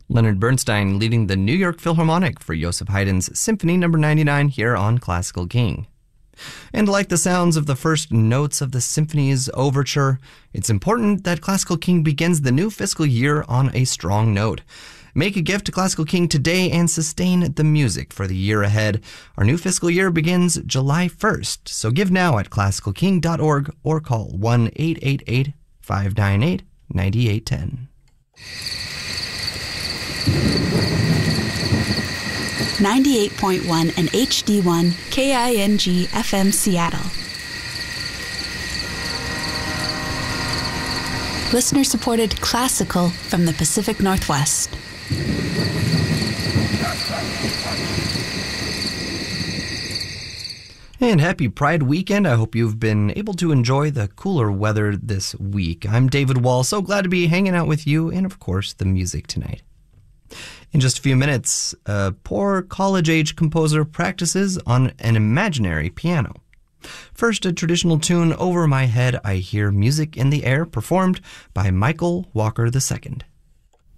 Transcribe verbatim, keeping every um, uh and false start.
Leonard Bernstein leading the New York Philharmonic for Joseph Haydn's Symphony number ninety-nine here on Classical King. And like the sounds of the first notes of the symphony's overture, it's important that Classical King begins the new fiscal year on a strong note. Make a gift to Classical King today and sustain the music for the year ahead. Our new fiscal year begins July first, so give now at classical king dot org or call one eight eight eight, five nine eight, nine eight one zero. ninety-eight point one and H D one K I N G F M Seattle. Listener-supported classical from the Pacific Northwest. And happy Pride weekend. I hope you've been able to enjoy the cooler weather this week. I'm David Wall, so glad to be hanging out with you and, of course, the music tonight. In just a few minutes, a poor college-age composer practices on an imaginary piano. First, a traditional tune, Over My Head I Hear Music in the Air, performed by Michael Walker the Second.